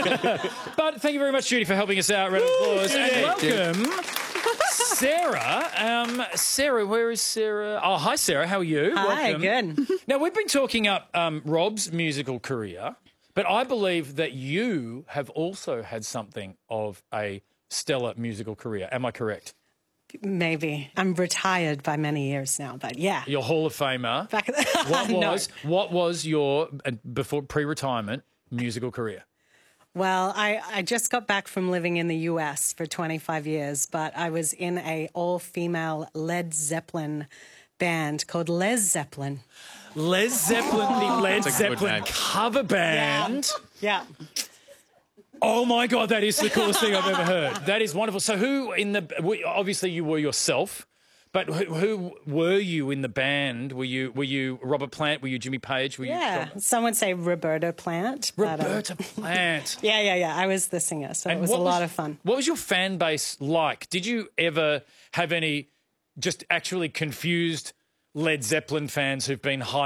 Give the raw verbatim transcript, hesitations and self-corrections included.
But thank you very much, Judy, for helping us out. Round of applause. And welcome, Sarah. Um, Sarah, where is Sarah? Oh, hi, Sarah. How are you? Hi, welcome. good. Now, we've been talking up um, Rob's musical career, but I believe that you have also had something of a stellar musical career. Am I correct? Maybe. I'm retired by many years now, but yeah. You're Hall of Famer. Back What No. was what was your, uh, before pre-retirement, musical career? Well, I, I just got back from living in the U S for twenty-five years, but I was in a all-female Led Zeppelin band called Les Zeppelin. Les Zeppelin, the Led Zeppelin cover band. Yeah. Oh, my God, that is the coolest thing I've ever heard. That is wonderful. So who in the... Obviously, you were yourself, but who, who were you in the band? Were you were you Robert Plant? Were you Jimmy Page? Were Yeah. you Some would say Roberta Plant. but, uh, Roberta Plant. yeah, yeah, yeah. I was the singer, so And it was a what lot of fun. What was your fan base like? Did you ever have any just actually confused Led Zeppelin fans who've been high